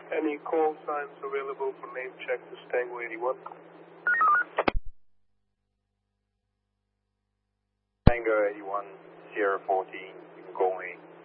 Any call signs available for name check to Tango 81? Tango 81, Sierra 14, you can call me.